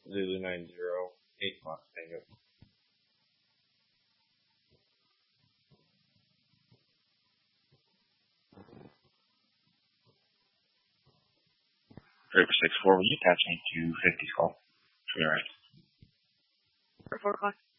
Zulu 90, 8 Fox Tango. Draper 6-4, will you attach me to 50's call? To the right. 4 o'clock.